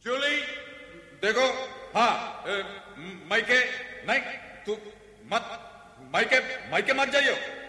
जूली, देखो। हाँ, माइके नहीं, तू मत, माइके माइके मत जाइयो।